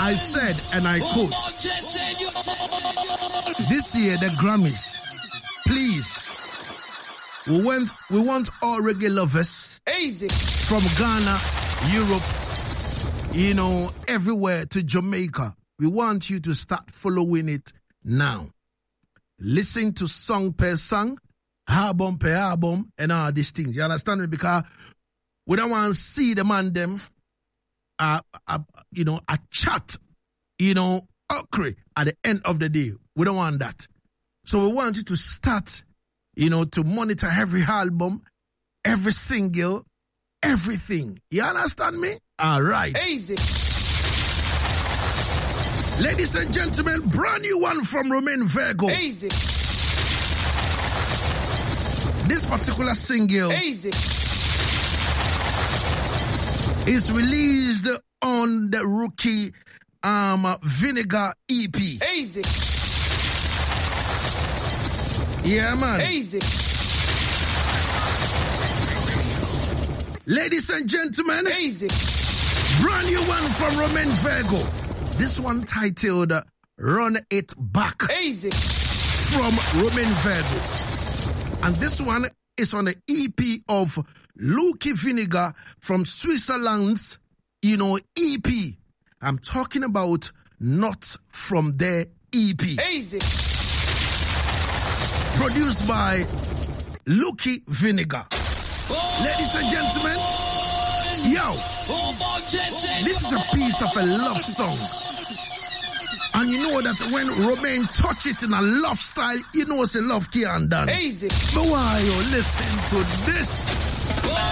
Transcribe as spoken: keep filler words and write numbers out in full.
I said, and I quote, this year the Grammys, please, we want we want all reggae lovers Easy. from Ghana, Europe, you know, everywhere to Jamaica. We want you to start following it now. Listen to song per song, album per album, and all these things. You understand me? Because we don't want to see the man them, uh, uh, you know, a chat, you know, okra at the end of the day. We don't want that. So we want you to start, you know, to monitor every album, every single, everything. You understand me? All right. Easy. Ladies and gentlemen, brand new one from Romain Virgo. Easy. This particular single Easy. is released on the Rookie um, Vinegar E P. Easy. Yeah, man. Easy. Ladies and gentlemen, Easy. brand new one from Romain Virgo. This one titled Run It Back Easy. from Romain Virgo. And this one is on the E P of Lucky Vinegar from Switzerland's, you know, E P. I'm talking about Not From Their E P. Easy. Produced by Lucky Vinegar. Ladies and gentlemen, yo, this is a piece of a love song. And you know that when Romain touch it in a love style, you know it's a love key and done. Easy. But why you listen to this?